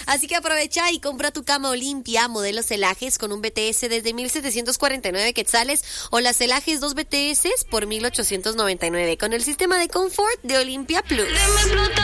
Así que aprovecha y compra tu cama Olimpia, modelo Celajes con un BTS desde 1,749 quetzales o las Celajes 2 BTS por 1,899 con el sistema de confort de Olimpia Plus.